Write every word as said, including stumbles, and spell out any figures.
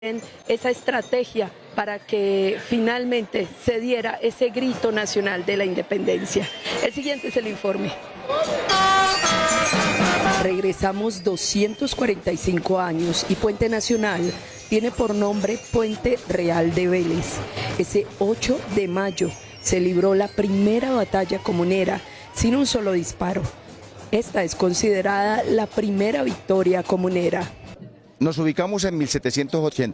esa estrategia para que finalmente se diera ese grito nacional de la independencia. El siguiente es el informe. Regresamos doscientos cuarenta y cinco años y Puente Nacional tiene por nombre Puente Real de Vélez. Ese ocho de mayo se libró la primera batalla comunera sin un solo disparo. Esta es considerada la primera victoria comunera. Nos ubicamos en mil setecientos ochenta.